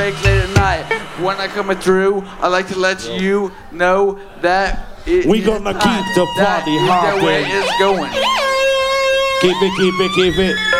late at night. When I coming through, I like to let you know that we gonna keep the party hopping. That is the way it's going. Keep it, keep it, keep it.